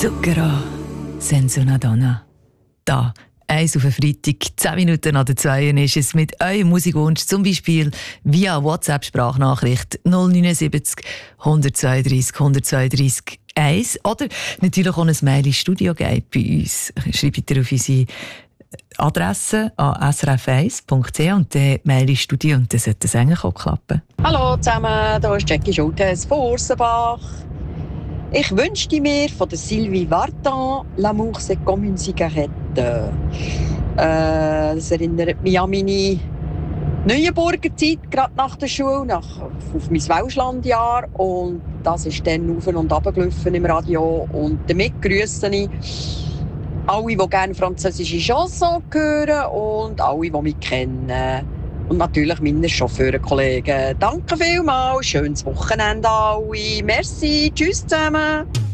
Zucchero, senza una donna. Da, eins auf den Freitag, 10 Minuten nach der 2 ist es mit eurem Musikwunsch, zum Beispiel via WhatsApp-Sprachnachricht 079 132 132 1 oder natürlich auch ein Mail ins Studio geben bei uns. Schreibt ihr auf unsere Adresse an srf1.ch und dann Mail ins Studio und dann sollte es eigentlich auch klappen. Hallo zusammen, hier ist Jackie Schultes von Ursenbach. Ich wünschte mir von der Sylvie Vartan «L'amour c'est comme une cigarette». Das erinnert mich an meine Neuenburger Zeit, gerade nach der Schule, auf mein Welschlandjahr. Und das ist dann auf und runter gelaufen im Radio. Und damit grüße ich alle, die gerne französische Chansons hören und alle, die mich kennen. Und natürlich meine Chauffeurenkollegen. Danke vielmals, schönes Wochenende alle. Merci, tschüss zusammen.